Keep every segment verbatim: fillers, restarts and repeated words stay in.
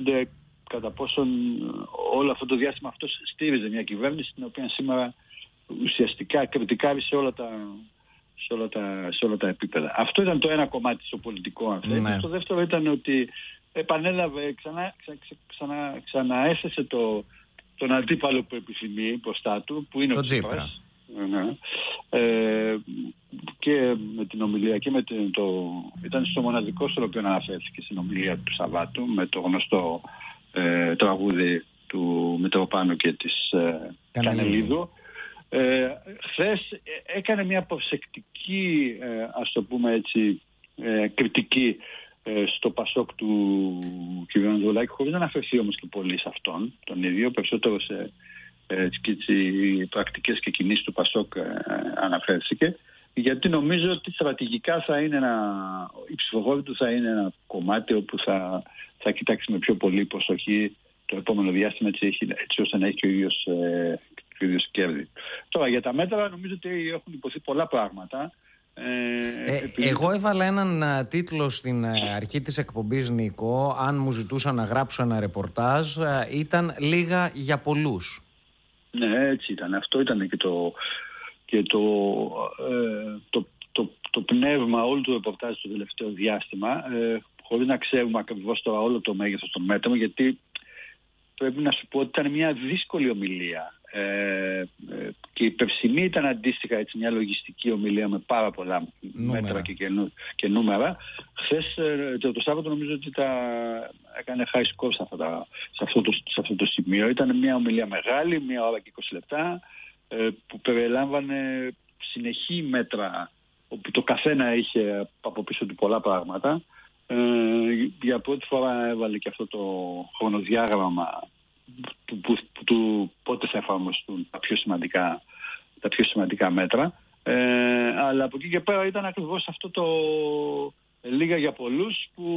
αναρωτιούνται κατά πόσον όλο αυτό το διάστημα αυτός στήριζε μια κυβέρνηση την οποία σήμερα ουσιαστικά κριτικάρει σε όλα τα, σε όλα τα, σε όλα τα επίπεδα. Αυτό ήταν το ένα κομμάτι στο πολιτικό, αν θέλετε. Ναι. Το δεύτερο ήταν ότι επανέλαβε, ξανά, ξα, ξανά, ξαναέθεσε το, τον αντίπαλο που επιθυμεί μπροστά του, που είναι το ο Τσίπρας. Ναι. Ε, και με την ομιλία και με την, το, ήταν στο μοναδικό στο οποίο αναφέρθηκε στην ομιλία του Σαββάτου με το γνωστό ε, τραγούδι του Μητροπάνου και της ε, Κανελίδου. Ε, χθες έκανε μια προσεκτική ε, ας το πούμε έτσι ε, κριτική ε, στο Πασόκ του κ. Ανδρουλάκη, χωρίς να αναφερθεί όμως και πολύ σε αυτόν τον ίδιο, περισσότερο σε ε, τις πρακτικές και κινήσεις του Πασόκ ε, αναφέρθηκε, γιατί νομίζω ότι στρατηγικά θα είναι ένα, η ψηφοφόρη του θα είναι ένα κομμάτι όπου θα, θα κοιτάξει με πιο πολύ προσοχή το επόμενο διάστημα, έτσι, έτσι ώστε να έχει και ο ίδιος ε, κέρδη. Τώρα για τα μέτρα νομίζω ότι έχουν υποθεί πολλά πράγματα. Ε, ε, επειδή... Εγώ έβαλα έναν α, τίτλο στην α, αρχή της εκπομπής, Νίκο, αν μου ζητούσαν να γράψω ένα ρεπορτάζ, α, ήταν λίγα για πολλούς. Ναι, έτσι ήταν. Αυτό ήταν και το, και το, ε, το, το, το πνεύμα όλου του ρεπορτάζ το τελευταίο διάστημα, ε, χωρίς να ξέρουμε ακριβώς τώρα όλο το μέγεθος των μέτρων, γιατί πρέπει να σου πω ότι ήταν μια δύσκολη ομιλία. Ε, ε, και η περσινή ήταν αντίστοιχα έτσι, μια λογιστική ομιλία με πάρα πολλά νούμερα. μέτρα και, και, και νούμερα. Χθες ε, το, το Σάββατο νομίζω ότι τα έκανε high score σε, αυτά τα, σε, αυτό το, σε αυτό το σημείο. Ήταν μια ομιλία μεγάλη, μια ώρα και είκοσι λεπτά, ε, που περιλάμβανε συνεχή μέτρα όπου το καθένα είχε από πίσω του πολλά πράγματα. Ε, για πρώτη φορά έβαλε και αυτό το χρονοδιάγραμμα του, που, που, του πότε θα εφαρμοστούν τα πιο σημαντικά, τα πιο σημαντικά μέτρα. Ε, αλλά από εκεί και πέρα ήταν ακριβώς αυτό το λίγα για πολλούς που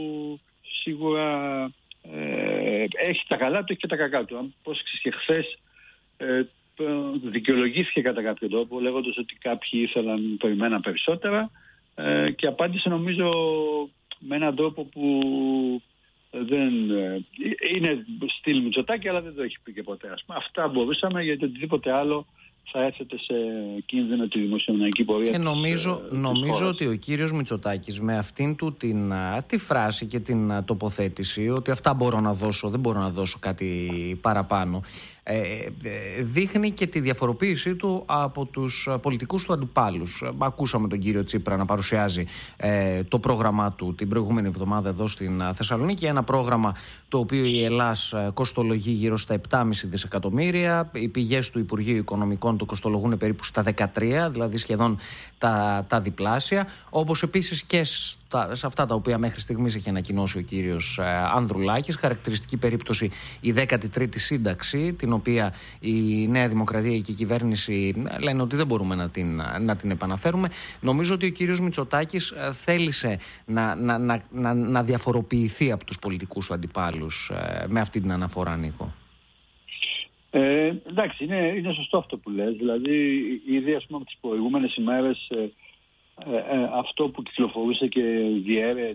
σίγουρα ε, έχει τα καλά του, έχει και τα κακά του. Αν πρόσεξες και χθες ε, δικαιολογήθηκε κατά κάποιο τρόπο λέγοντας ότι κάποιοι ήθελαν, περιμέναν περισσότερα ε, και απάντησε νομίζω με έναν τρόπο που δεν είναι στυλ Μητσοτάκη, αλλά δεν το έχει πει και ποτέ. Ας πούμε. Αυτά μπορούσαμε, γιατί οτιδήποτε άλλο θα έθετε σε κίνδυνο τη δημοσιονομική πορεία. Και νομίζω, της, νομίζω της ότι ο κύριος Μητσοτάκης με αυτήν του την, τη φράση και την τοποθέτηση ότι αυτά μπορώ να δώσω, δεν μπορώ να δώσω κάτι παραπάνω, Ε, δείχνει και τη διαφοροποίησή του από τους πολιτικούς του αντιπάλους. Ακούσαμε τον κύριο Τσίπρα να παρουσιάζει ε, το πρόγραμμά του την προηγούμενη εβδομάδα εδώ στην Θεσσαλονίκη, ένα πρόγραμμα το οποίο η Ελλάς κοστολογεί γύρω στα επτά κόμμα πέντε δισεκατομμύρια. Οι πηγές του Υπουργείου Οικονομικών το κοστολογούν περίπου στα δεκατρία, δηλαδή σχεδόν τα, τα διπλάσια, όπως επίσης και στα, σε αυτά τα οποία μέχρι στιγμής έχει ανακοινώσει ο κύριος ε, Ανδρουλάκης. Χαρακτηριστική περίπτωση η δέκατη τρίτη σύνταξη, την οποία η Νέα Δημοκρατία και η κυβέρνηση λένε ότι δεν μπορούμε να την, να την επαναφέρουμε. Νομίζω ότι ο κύριος Μητσοτάκης θέλησε να, να, να, να, να διαφοροποιηθεί από τους πολιτικούς του αντιπάλους ε, με αυτή την αναφορά, Νίκο. Ε, εντάξει, είναι, είναι σωστό αυτό που λες. Δηλαδή, ήδη ας πούμε από τις προηγούμενες ημέρες ε, ε, ε, αυτό που κυκλοφορούσε και διέρε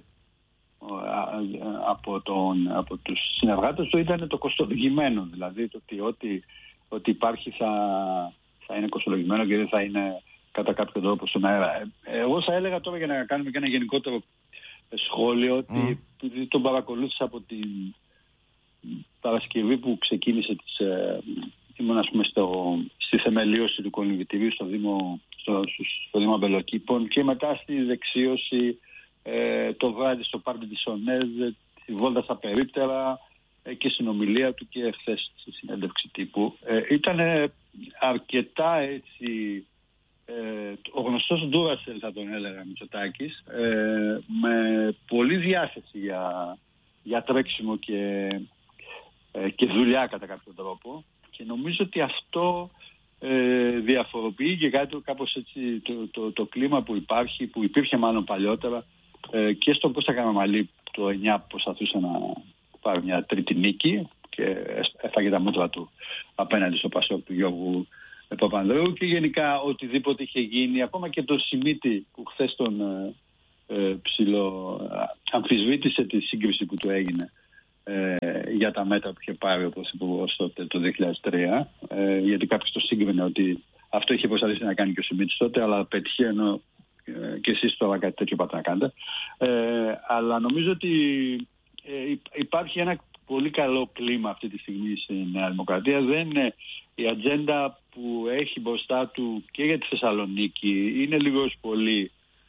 από, τον, από τους συνεργάτες του ήταν το κοστολογημένο, δηλαδή το ότι ό,τι, ό,τι υπάρχει θα, θα είναι κοστολογημένο και δεν θα είναι κατά κάποιο τρόπο στον αέρα. Εγώ θα έλεγα τώρα, για να κάνουμε και ένα γενικότερο σχόλιο, ότι mm. τον παρακολούθησα από την Παρασκευή που ξεκίνησε τις, ε, ήμουν ας πούμε στο, στη θεμελίωση του κολυμβητηρίου στο Δήμο, στο, στο Δήμο Αμπελοκήπων και μετά στη δεξίωση Ε, το βράδυ στο πάρτι της ΟΝΕΔ, τη βόλτα στα περίπτερα ε, και στην ομιλία του και χθες στη συνέντευξη τύπου. Ε, ήταν αρκετά έτσι ε, ο γνωστός Ντούρασελ θα τον έλεγα Μητσοτάκης, ε, με πολλή διάθεση για, για τρέξιμο και, ε, και δουλειά κατά κάποιο τρόπο, και νομίζω ότι αυτό ε, διαφοροποιεί και κάτι κάπως έτσι το, το, το κλίμα που υπάρχει, που υπήρχε μάλλον παλιότερα και στον Κώστα Καραμανλή το εννιά που προσπαθούσε να πάρει μια τρίτη νίκη και έφαγε τα μούτρα του απέναντι στο Πασόκ του Γιώργου Παπανδρέου, και γενικά οτιδήποτε είχε γίνει, ακόμα και το Σιμίτη που χθες τον ε, ψηλο αμφισβήτησε τη σύγκριση που του έγινε ε, για τα μέτρα που είχε πάρει ο Πρωθυπουργός τότε το δύο χιλιάδες τρία, ε, γιατί κάποιος το σύγκρινε ότι αυτό είχε προσπαθήσει να κάνει και ο Σιμίτσης τότε, αλλά πέτυχε, ενώ ε, και εσείς τώρα κάτι τέτοιο πάτε να κάνετε. Ε, αλλά νομίζω ότι ε, υπάρχει ένα πολύ καλό κλίμα αυτή τη στιγμή στη Νέα Δημοκρατία. Δεν είναι η ατζέντα που έχει μπροστά του και για τη Θεσσαλονίκη, είναι λίγο πολύ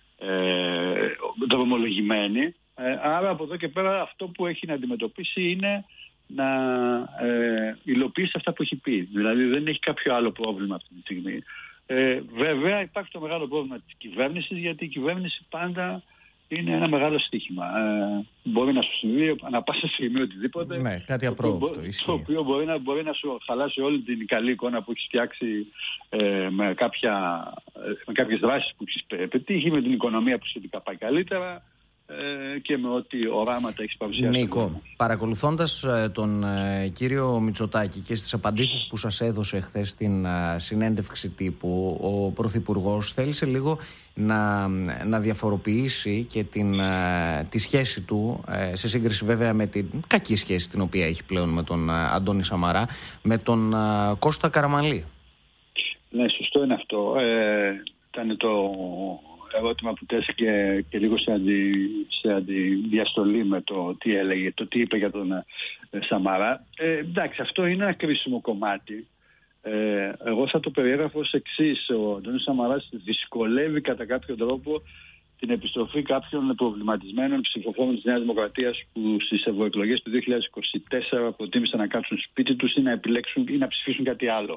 ε, δρομολογημένη. Ε, άρα από εδώ και πέρα αυτό που έχει να αντιμετωπίσει είναι να ε, υλοποιήσει αυτά που έχει πει. Δηλαδή δεν έχει κάποιο άλλο πρόβλημα αυτή τη στιγμή. Ε, βέβαια υπάρχει το μεγάλο πρόβλημα της κυβέρνησης, γιατί η κυβέρνηση πάντα είναι ένα μεγάλο στοίχημα. Ε, μπορεί να σου συμβεί ανά πάσα στιγμή οτιδήποτε. Ναι, κάτι απρόοπτο. Το οποίο μπορεί να, μπορεί να σου χαλάσει όλη την καλή εικόνα που έχει φτιάξει ε, με, κάποια, με κάποιες δράσεις που έχει πετύχει, με την οικονομία που σχετικά πάει καλύτερα ε, και με ό,τι οράματα έχει παρουσιάσει. Νίκο, παρακολουθώντας ε, τον ε, κύριο Μητσοτάκη και στις απαντήσεις που σας έδωσε χθες στην ε, συνέντευξη τύπου, ο Πρωθυπουργός θέλησε λίγο να, να διαφοροποιήσει και την, ε, τη σχέση του, ε, σε σύγκριση βέβαια με την κακή σχέση την οποία έχει πλέον με τον ε, Αντώνη Σαμαρά, με τον ε, Κώστα Καραμανλή. Ναι, σωστό είναι αυτό. Ε, ήταν το ερώτημα που τέθηκε και λίγο σε, αντι, σε αντιδιαστολή με το τι έλεγε, το τι είπε για τον ε, Σαμαρά. Ε, εντάξει, αυτό είναι ένα κρίσιμο κομμάτι. Ε, εγώ θα το περιέγραφω ως εξής. Ο Αντώνης Σαμαράς δυσκολεύει κατά κάποιο τρόπο την επιστροφή κάποιων προβληματισμένων ψηφοφόρων της Νέας Δημοκρατίας που στις ευρωεκλογές του δύο χιλιάδες είκοσι τέσσερα προτίμησαν να κάτσουν σπίτι τους ή να επιλέξουν ή να ψηφίσουν κάτι άλλο.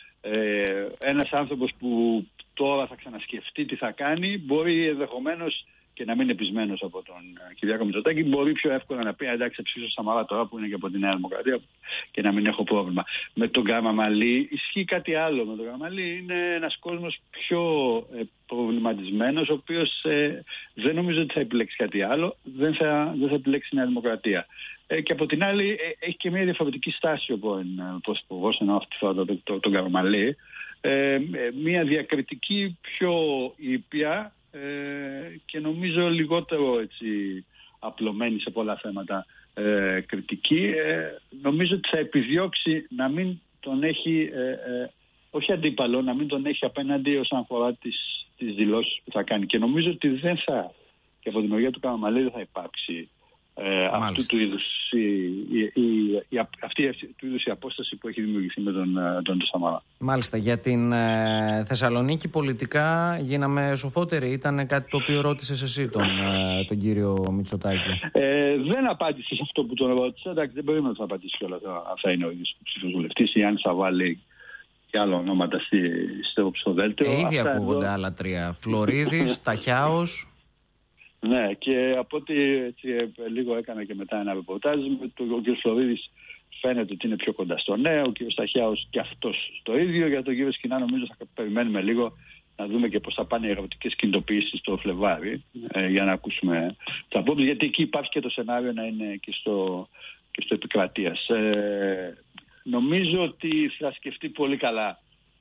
Ε, ένας άνθρωπος που τώρα θα ξανασκεφτεί τι θα κάνει, μπορεί ενδεχομένως και να μην είναι πεισμένος από τον Κυριάκο Μητσοτάκη, μπορεί πιο εύκολα να πει εντάξει, ψήσω Σαμαρά τώρα που είναι και από τη Νέα Δημοκρατία και να μην έχω πρόβλημα. Με τον Καραμανλή ισχύει κάτι άλλο. Με τον Καραμανλή είναι ένας κόσμος πιο ε, προβληματισμένος, ο οποίος ε, δεν νομίζω ότι θα επιλέξει κάτι άλλο, δεν θα, δεν θα επιλέξει η Νέα Δημοκρατία. Ε, και από την άλλη ε, έχει και μια διαφορετική στάση ο πρώην Πρωθυπουργός, ενώ αυτή φορά τον το, το Καραμανλή. Ε, μια διακριτική πιο ήπια ε, και νομίζω λιγότερο έτσι, απλωμένη σε πολλά θέματα ε, κριτική. Ε, νομίζω ότι θα επιδιώξει να μην τον έχει, ε, ε, όχι αντίπαλο, να μην τον έχει απέναντι όσον αφορά τις, τις δηλώσεις που θα κάνει. Και νομίζω ότι δεν θα, και από τη μεριά του Καραμανλή δεν θα υπάρξει Ε, αυτού του είδους η, η, η, η, αυτή, αυτή του είδους η απόσταση που έχει δημιουργηθεί με τον, τον Σαμαρά. Μάλιστα. Για την ε, Θεσσαλονίκη πολιτικά γίναμε σοφότεροι. Ήταν κάτι το οποίο ρώτησες εσύ τον, ε, τον κύριο Μητσοτάκη. Ε, δεν απάντησε σε αυτό που τον ρώτησα. Εντάξει, δεν περίμενα να απαντήσει κιόλας αν θα είναι ο ίδιος ψήφος βουλευτής ή αν θα βάλει και άλλα ονόματα στη, στο ψηφοδέλτιο. Ε, ήδη ακούγονται εδώ άλλα τρία. Φλωρίδης, Ταχιάος. Ναι, και από ό,τι έτσι, λίγο έκανα και μετά ένα ρεπορτάζ, ο κ. Φλωρίδης φαίνεται ότι είναι πιο κοντά στο ναι, ο κ. Σταχιάος και αυτός το ίδιο. Για τον κ. Σκινά νομίζω θα περιμένουμε λίγο να δούμε και πώς θα πάνε οι ερωτικές κινητοποιήσεις το Φλεβάρι ε, για να ακούσουμε τα απόψεις, γιατί εκεί υπάρχει και το σενάριο να είναι και στο, και στο επικρατείας. Ε, νομίζω ότι θα σκεφτεί πολύ καλά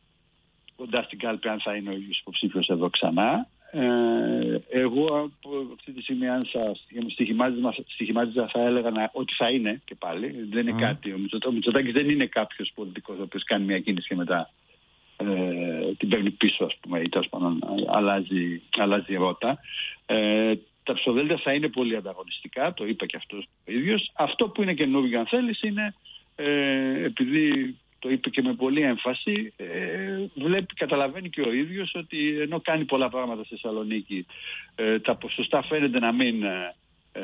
κοντά στην κάλπη αν θα είναι ο ίδιος υποψήφιος εδώ ξανά. Ε, εγώ από αυτή τη στιγμή, αν σας στοιχημάτιζα, θα έλεγα να, ότι θα είναι και πάλι. Δεν είναι mm. κάτι. Ο, Μητσοτά, ο Μητσοτάκης δεν είναι κάποιος πολιτικός ο οποίος κάνει μια κίνηση και μετά ε, την παίρνει πίσω, ας πούμε, ή τέλος πάντων αλλάζει, αλλάζει ρότα. Ε, τα ψηφοδέλτια θα είναι πολύ ανταγωνιστικά, το είπα και αυτός ο ίδιος. Αυτό που είναι καινούργιο, αν θέλεις, είναι ε, επειδή το είπε και με πολύ έμφαση, ε, βλέπει, καταλαβαίνει και ο ίδιος ότι ενώ κάνει πολλά πράγματα στη Θεσσαλονίκη, ε, τα ποσοστά φαίνεται να μην ε,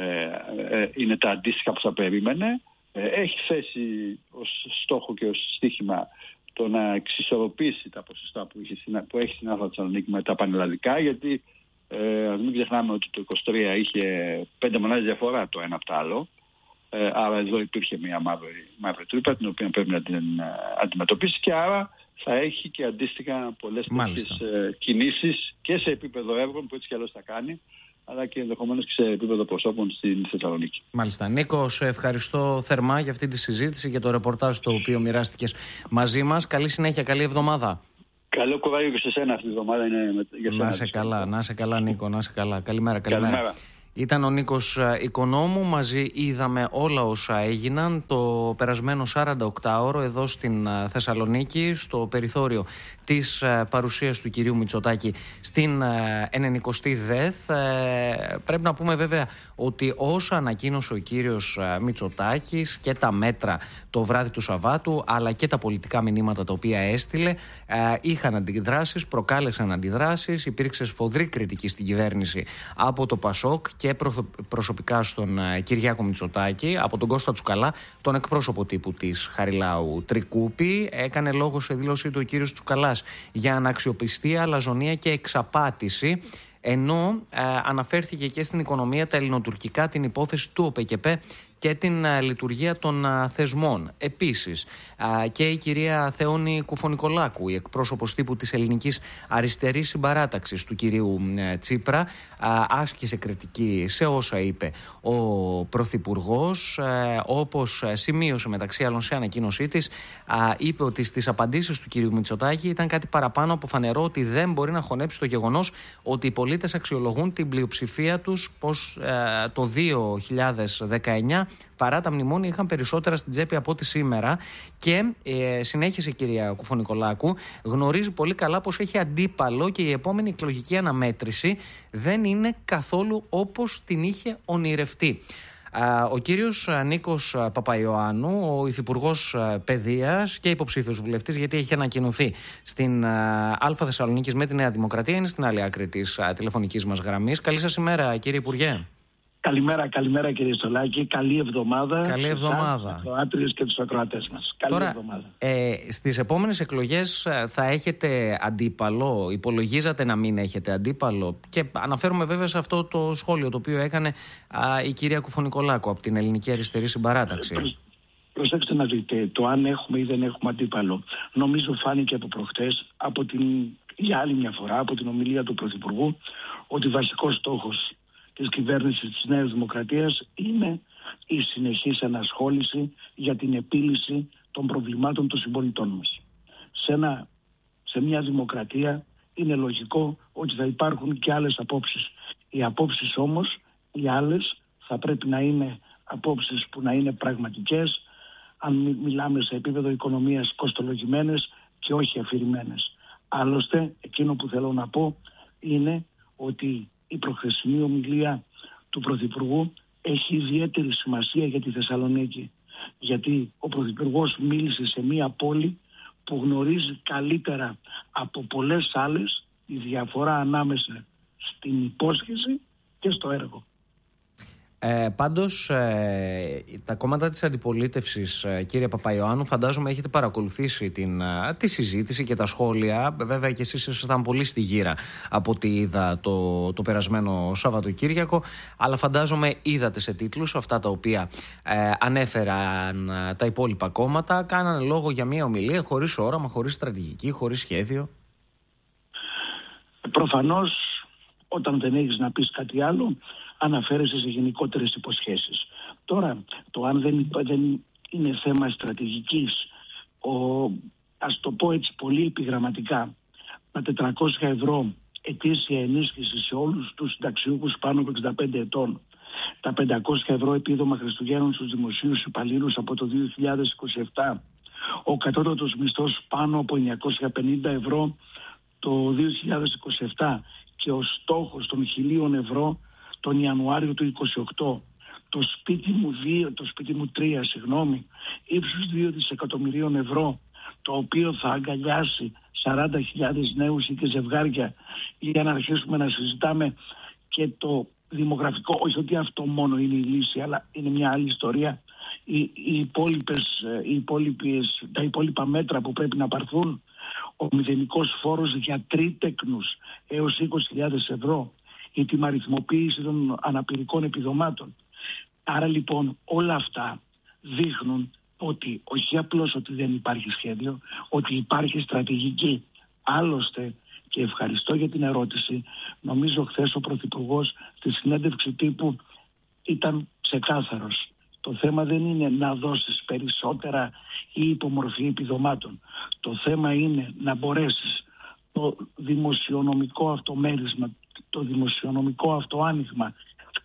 ε, είναι τα αντίστοιχα που θα περίμενε. Ε, έχει θέσει ως στόχο και ως στίχημα το να εξισορροπήσει τα ποσοστά που, είχε, που έχει στην Άθρα Θεσσαλονίκη με τα πανελλαδικά, γιατί ε, ας μην ξεχνάμε ότι το είκοσι τρία είχε πέντε μονάδες διαφορά το ένα από το άλλο. Ε, άρα εδώ υπήρχε μια μαύρη, μαύρη τρύπα την οποία πρέπει να την ε, αντιμετωπίσει, και άρα θα έχει και αντίστοιχα πολλές τέτοιες ε, κινήσεις και σε επίπεδο έργων που έτσι κι αλλιώς θα κάνει, αλλά και ενδεχομένως και σε επίπεδο προσώπων στην Θεσσαλονίκη. Μάλιστα. Νίκο, σε ευχαριστώ θερμά για αυτή τη συζήτηση, για το ρεπορτάζ το οποίο μοιράστηκες μαζί μας. Καλή συνέχεια, καλή εβδομάδα. Καλό κουράγιο και σε σένα αυτή τη εβδομάδα. Είναι για σένα. Να σε καλά, να σε καλά Νίκο, να σε καλά. Καλημέρα, καλημέρα. καλημέρα. Ήταν ο Νίκος Οικονόμου, μαζί είδαμε όλα όσα έγιναν το περασμένο σαρανταοκτάωρο εδώ στην Θεσσαλονίκη, στο περιθώριο της παρουσίας του κυρίου Μητσοτάκη στην ενενηκοστή ΔΕΘ. Πρέπει να πούμε βέβαια ότι όσα ανακοίνωσε ο κύριος Μητσοτάκης και τα μέτρα το βράδυ του Σαββάτου, αλλά και τα πολιτικά μηνύματα τα οποία έστειλε, είχαν αντιδράσεις, προκάλεσαν αντιδράσεις, υπήρξε σφοδρή κριτική στην κυβέρνηση από το Πασόκ και προσωπικά στον Κυριάκο Μητσοτάκη, από τον Κώστα Τσουκαλά, τον εκπρόσωπο τύπου της Χαριλάου Τρικούπη. Έκανε λόγο σε δήλωσή του ο κύριος Τσουκαλάς για αναξιοπιστία, αλαζονία και εξαπάτηση, ενώ ε, αναφέρθηκε και στην οικονομία, τα ελληνοτουρκικά, την υπόθεση του ΟΠΕΚΕΠΕ και την α, λειτουργία των α, θεσμών. Επίσης, α, και η κυρία Θεόνη Κουφωνικολάκου, η εκπρόσωπος τύπου της ελληνικής αριστερής συμπαράταξης του κυρίου α, Τσίπρα, α, άσκησε κριτική σε όσα είπε ο Πρωθυπουργός, α, όπως σημείωσε μεταξύ άλλων σε ανακοίνωσή της, α, είπε ότι στις απαντήσεις του κυρίου Μητσοτάκη ήταν κάτι παραπάνω από φανερό ότι δεν μπορεί να χωνέψει το γεγονός ότι οι πολίτες αξιολογούν την πλειοψηφία τους πως α, το δύο χιλιάδες δεκαεννιά παρά τα μνημόνια είχαν περισσότερα στην τσέπη από ό,τι σήμερα. Και ε, συνέχισε η κυρία Κουφωνικολάκου, γνωρίζει πολύ καλά πως έχει αντίπαλο και η επόμενη εκλογική αναμέτρηση δεν είναι καθόλου όπως την είχε ονειρευτεί. Ο κύριος Νίκος Παπαϊωάννου, ο Υφυπουργός Παιδείας και υποψήφιος βουλευτής, γιατί έχει ανακοινωθεί στην Α Θεσσαλονίκης με τη Νέα Δημοκρατία, είναι στην άλλη άκρη της τηλεφωνικής μας γραμμής. Καλή σας ημέρα, κύριε Υπουργέ. Καλημέρα, καλημέρα κύριε Στολάκη. Καλή εβδομάδα. Καλή εβδομάδα. Στους ακροάτριες και τους ακροατές μας. Καλή Τώρα, εβδομάδα. Ε, στις επόμενες εκλογές θα έχετε αντίπαλο, υπολογίζατε να μην έχετε αντίπαλο? Και αναφέρομαι βέβαια σε αυτό το σχόλιο το οποίο έκανε α, η κυρία Κουφωνικολάκου από την Ελληνική Αριστερή Συμπαράταξη. Ε, προσέξτε να δείτε, το αν έχουμε ή δεν έχουμε αντίπαλο, νομίζω φάνηκε από προχτές, από την, για άλλη μια φορά, από την ομιλία του Πρωθυπουργού, ότι βασικός στόχος της κυβέρνησης της Νέας Δημοκρατίας είναι η συνεχής ανασχόληση για την επίλυση των προβλημάτων των συμπολιτών μας. Σε, ένα, σε μια δημοκρατία είναι λογικό ότι θα υπάρχουν και άλλες απόψεις. Οι απόψεις όμως, οι άλλες, θα πρέπει να είναι απόψεις που να είναι πραγματικές, αν μιλάμε σε επίπεδο οικονομίας, κοστολογημένες και όχι αφηρημένες. Άλλωστε, εκείνο που θέλω να πω είναι ότι η προχθεσινή ομιλία του Πρωθυπουργού έχει ιδιαίτερη σημασία για τη Θεσσαλονίκη. Γιατί ο Πρωθυπουργός μίλησε σε μία πόλη που γνωρίζει καλύτερα από πολλές άλλες τη διαφορά ανάμεσα στην υπόσχεση και στο έργο. Ε, πάντως, ε, τα κόμματα της αντιπολίτευσης, ε, κύριε Παπαϊωάννου, φαντάζομαι έχετε παρακολουθήσει την, ε, τη συζήτηση και τα σχόλια. Βέβαια και εσείς ήσασταν πολύ στη γύρα από ό,τι είδα το, το περασμένο Σαββατοκύριακο, αλλά φαντάζομαι είδατε σε τίτλους αυτά τα οποία ε, ανέφεραν ε, τα υπόλοιπα κόμματα. Κάνανε λόγο για μια ομιλία χωρίς όραμα, χωρίς στρατηγική, χωρίς σχέδιο. Προφανώς, όταν δεν έχεις να πεις κάτι άλλο, αναφέρεσαι σε γενικότερες υποσχέσεις. Τώρα, το αν δεν, δεν είναι θέμα στρατηγικής, ο, ας το πω έτσι πολύ επιγραμματικά, τα τετρακόσια ευρώ ετήσια ενίσχυση σε όλους τους συνταξιούχους πάνω από εξήντα πέντε ετών, τα πεντακόσια ευρώ επίδομα Χριστουγέννων στους δημοσίους υπαλλήλους από το δύο χιλιάδες είκοσι επτά, ο κατώτατος μισθός πάνω από εννιακόσια πενήντα ευρώ το δύο χιλιάδες είκοσι επτά και ο στόχος των χιλίων ευρώ τον Ιανουάριο του είκοσι οκτώ, το σπίτι μου, δύο, το σπίτι μου τρία, συγγνώμη, ύψους δύο δισεκατομμυρίων ευρώ, το οποίο θα αγκαλιάσει σαράντα χιλιάδες νέους ή και ζευγάρια, για να αρχίσουμε να συζητάμε και το δημογραφικό, όχι ότι αυτό μόνο είναι η λύση, αλλά είναι μια άλλη ιστορία. Οι, οι υπόλοιπες, οι υπόλοιπες, τα υπόλοιπα μέτρα που πρέπει να πάρθουν, ο μηδενικός φόρος για τρίτεκνους έως είκοσι χιλιάδες ευρώ, η τιμαριθμοποίηση των αναπηρικών επιδομάτων. Άρα λοιπόν όλα αυτά δείχνουν ότι όχι απλώς ότι δεν υπάρχει σχέδιο, ότι υπάρχει στρατηγική. Άλλωστε, και ευχαριστώ για την ερώτηση, νομίζω χθες ο Πρωθυπουργός στη συνέντευξη τύπου ήταν ξεκάθαρος. Το θέμα δεν είναι να δώσεις περισσότερα ή υπομορφή επιδομάτων. Το θέμα είναι να μπορέσεις το δημοσιονομικό αυτό μέρισμα, το δημοσιονομικό αυτό άνοιγμα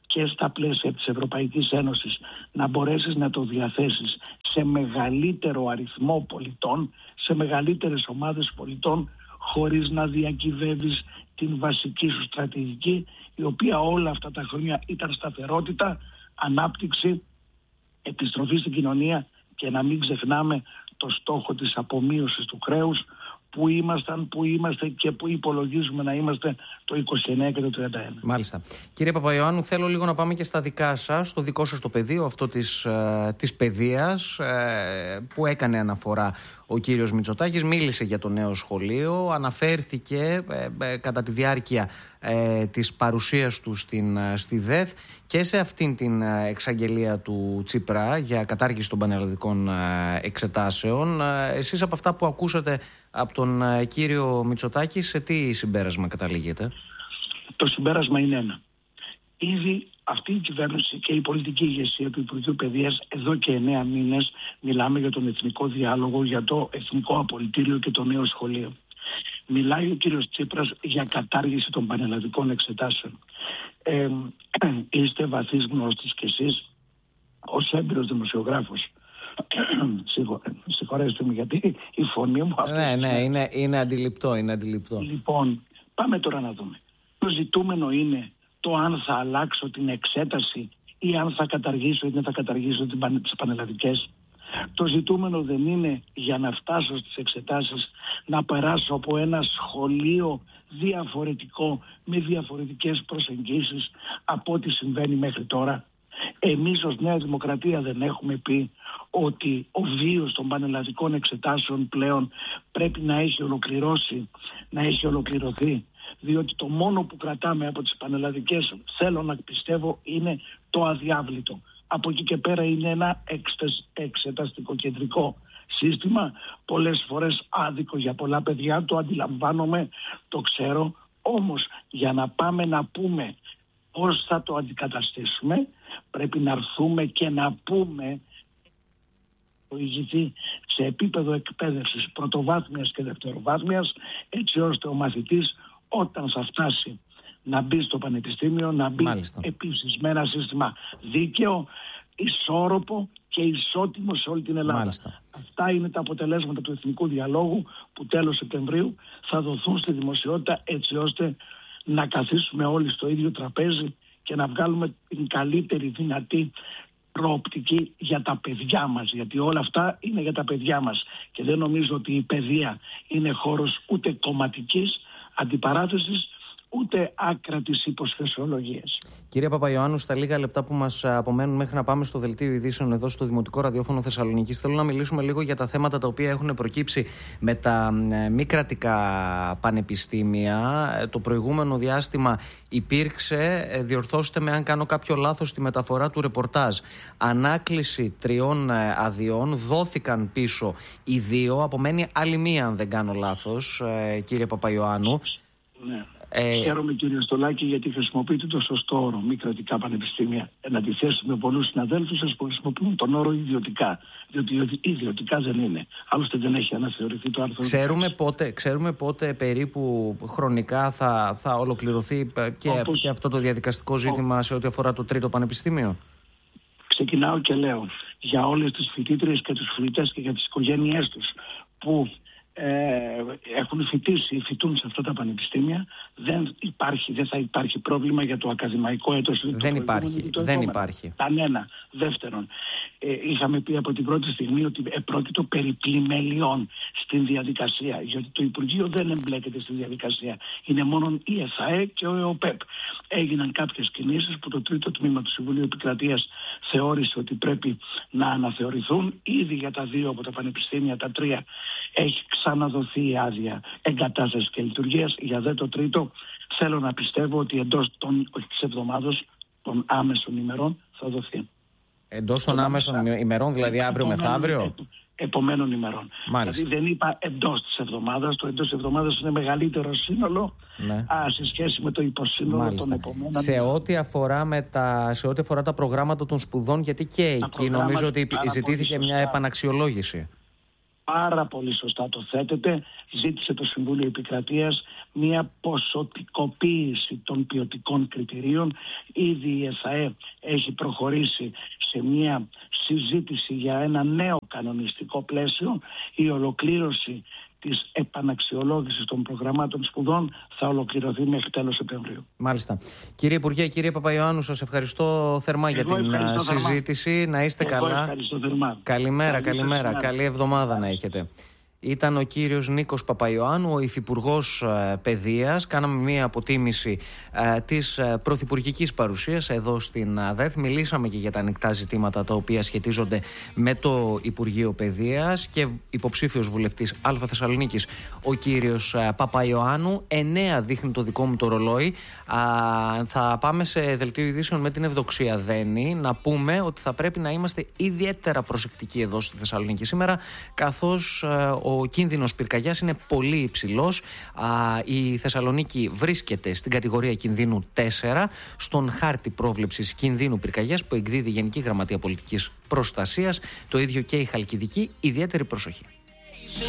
και στα πλαίσια της Ευρωπαϊκής Ένωσης να μπορέσεις να το διαθέσεις σε μεγαλύτερο αριθμό πολιτών, σε μεγαλύτερες ομάδες πολιτών, χωρίς να διακυβεύεις την βασική σου στρατηγική, η οποία όλα αυτά τα χρόνια ήταν σταθερότητα, ανάπτυξη, επιστροφή στην κοινωνία και να μην ξεχνάμε το στόχο της απομείωσης του χρέους, που ήμασταν, που είμαστε και που υπολογίζουμε να είμαστε το είκοσι εννέα και το τριάντα ένα. Μάλιστα. Κύριε Παπαϊωάννου, θέλω λίγο να πάμε και στα δικά σας, στο δικό σας το πεδίο, αυτό της, της παιδείας, που έκανε αναφορά ο κύριος Μητσοτάκης. Μίλησε για το νέο σχολείο, αναφέρθηκε ε, κατά τη διάρκεια ε, της παρουσίας του στην, στη ΔΕΘ και σε αυτήν την εξαγγελία του Τσίπρα για κατάργηση των πανελλαδικών εξετάσεων. Εσείς από αυτά που ακούσατε από τον κύριο Μητσοτάκη, σε τι συμπέρασμα καταλήγετε? Το συμπέρασμα είναι ένα. Ήδη αυτή η κυβέρνηση και η πολιτική ηγεσία του Υπουργείου Παιδείας εδώ και εννέα μήνες μιλάμε για τον εθνικό διάλογο, για το εθνικό απολυτήριο και το νέο σχολείο. Μιλάει ο κύριος Τσίπρας για κατάργηση των πανελλαδικών εξετάσεων. Ε, είστε βαθύς γνώστης κι εσείς ως έμπειρος δημοσιογράφος. Συγχωρέστε μου γιατί η φωνή μου... Ναι, ναι, είναι, είναι αντιληπτό, είναι αντιληπτό. Λοιπόν, πάμε τώρα να δούμε. Το ζητούμενο είναι το αν θα αλλάξω την εξέταση ή αν θα καταργήσω ή δεν θα καταργήσω τις πανελλαδικές. Το ζητούμενο δεν είναι για να φτάσω στις εξετάσεις να περάσω από ένα σχολείο διαφορετικό με διαφορετικές προσεγγίσεις από ό,τι συμβαίνει μέχρι τώρα. Εμείς ως Νέα Δημοκρατία δεν έχουμε πει ότι ο βίος των πανελλαδικών εξετάσεων πλέον πρέπει να έχει ολοκληρώσει, να έχει ολοκληρωθεί, διότι το μόνο που κρατάμε από τις πανελλαδικές, θέλω να πιστεύω, είναι το αδιάβλητο. Από εκεί και πέρα είναι ένα εξεταστικοκεντρικό σύστημα, πολλές φορές άδικο για πολλά παιδιά, το αντιλαμβάνομαι, το ξέρω, όμως για να πάμε να πούμε πώς θα το αντικαταστήσουμε, πρέπει να έρθουμε και να πούμε ηγηθεί σε επίπεδο εκπαίδευσης πρωτοβάθμιας και δευτεροβάθμιας, έτσι ώστε ο μαθητής όταν θα φτάσει να μπει στο πανεπιστήμιο, να μπει Μάλιστα. επίσης με ένα σύστημα δίκαιο, ισόρροπο και ισότιμο σε όλη την Ελλάδα. Μάλιστα. Αυτά είναι τα αποτελέσματα του Εθνικού Διαλόγου που τέλος Σεπτεμβρίου θα δοθούν στη δημοσιότητα, έτσι ώστε να καθίσουμε όλοι στο ίδιο τραπέζι και να βγάλουμε την καλύτερη δυνατή προοπτική για τα παιδιά μας, γιατί όλα αυτά είναι για τα παιδιά μας και δεν νομίζω ότι η παιδεία είναι χώρος ούτε κομματικής αντιπαράθεσης ούτε άκρατης υποσχεσιολογίας. Κύριε Παπαϊωάννου, στα λίγα λεπτά που μας απομένουν μέχρι να πάμε στο δελτίο ειδήσεων εδώ στο Δημοτικό Ραδιόφωνο Θεσσαλονίκης, θέλω να μιλήσουμε λίγο για τα θέματα τα οποία έχουν προκύψει με τα μη κρατικά πανεπιστήμια. Το προηγούμενο διάστημα υπήρξε, διορθώστε με αν κάνω κάποιο λάθος στη μεταφορά του ρεπορτάζ, ανάκληση τριών αδειών, δόθηκαν πίσω οι δύο, απομένει άλλη μία αν δεν κάνω λάθος, κύριε Παπαϊωάννου. Ναι. Ε... Χαίρομαι κύριε Στολάκη γιατί χρησιμοποιείτε το σωστό όρο μη κρατικά πανεπιστήμια. Εν αντιθέσει με πολλούς συναδέλφους σας που χρησιμοποιούν τον όρο ιδιωτικά. Διότι ιδιωτικά δεν είναι. Άλλωστε δεν έχει αναθεωρηθεί το άρθρο. Ξέρουμε πότε, ξέρουμε πότε περίπου χρονικά θα, θα ολοκληρωθεί και, Όπως... και αυτό το διαδικαστικό ζήτημα σε ό,τι αφορά το τρίτο πανεπιστήμιο. Ξεκινάω και λέω για όλες τις φοιτήτριες και τους φοιτητές και για τις οικογένειές τους που Ε, έχουν φοιτήσει ή φοιτούν σε αυτά τα πανεπιστήμια, δεν, υπάρχει, δεν θα υπάρχει πρόβλημα για το ακαδημαϊκό έτος. Δεν υπάρχει. Δεν υπάρχει. Κανένα. Δεύτερον, ε, είχαμε πει από την πρώτη στιγμή ότι επρόκειτο περί πλημελιών στην διαδικασία, γιατί το Υπουργείο δεν εμπλέκεται στη διαδικασία. Είναι μόνο η ΕΘΑΕ και ο ΕΟΠΕΠ. Έγιναν κάποιες κινήσεις που το τρίτο τμήμα του Συμβουλίου Επικρατείας θεώρησε ότι πρέπει να αναθεωρηθούν. Ήδη για τα δύο από τα πανεπιστήμια, τα τρία, έχει ξαναδοθεί η άδεια εγκατάστασης και λειτουργίας. Για δε το τρίτο θέλω να πιστεύω ότι εντός των, όχι της εβδομάδος, των άμεσων ημερών θα δοθεί. Εντός των άμεσων ημερών, δηλαδή αύριο μεθαύριο? Επομένων ημερών. Μάλιστα. Δηλαδή δεν είπα εντός της εβδομάδας. Το εντός της εβδομάδας είναι μεγαλύτερο σύνολο, ναι, α, σε σχέση με το υποσύνολο. Μάλιστα. Των επομένων. Σε ό,τι αφορά, με τα, σε ό,τι αφορά τα προγράμματα των σπουδών, γιατί και τα εκεί νομίζω ότι ζητήθηκε μια επαναξιολόγηση. πάρα πολύ σωστά το θέτεται. Ζήτησε το Συμβούλιο Επικρατείας μια ποσοτικοποίηση των ποιοτικών κριτηρίων. Ήδη η ΕΘΑΕ έχει προχωρήσει σε μια συζήτηση για ένα νέο κανονιστικό πλαίσιο. Η ολοκλήρωση της επαναξιολόγησης των προγραμμάτων σπουδών θα ολοκληρωθεί μέχρι τέλος Σεπτεμβρίου. Μάλιστα. Κύριε Υπουργέ, κύριε Παπαϊωάννου, σας ευχαριστώ θερμά Εγώ για την συζήτηση. Θερμά. Να είστε Εγώ καλά. Ευχαριστώ θερμά. Καλημέρα, Καλή καλημέρα. Καλή εβδομάδα να έχετε. Ήταν ο κύριος Νίκος Παπαϊωάννου, ο Υφυπουργός Παιδείας. Κάναμε μία αποτίμηση ε, της πρωθυπουργικής παρουσίας εδώ στην ΑΔΕΘ. Μιλήσαμε και για τα ανοιχτά ζητήματα τα οποία σχετίζονται με το Υπουργείο Παιδείας. Και υποψήφιος βουλευτής Α Θεσσαλονίκης, ο κύριος Παπαϊωάννου. Εννέα δείχνει το δικό μου το ρολόι. Α, θα πάμε σε δελτίο ειδήσεων με την Ευδοξία Δένη. Να πούμε ότι θα πρέπει να είμαστε ιδιαίτερα προσεκτικοί εδώ στη Θεσσαλονίκη σήμερα, καθώς ο κίνδυνος πυρκαγιάς είναι πολύ υψηλός. Η Θεσσαλονίκη βρίσκεται στην κατηγορία κινδύνου τέσσερα στον χάρτη πρόβλεψης κινδύνου πυρκαγιάς που εκδίδει η Γενική Γραμματεία Πολιτικής Προστασίας. Το ίδιο και η Χαλκιδική. Ιδιαίτερη προσοχή.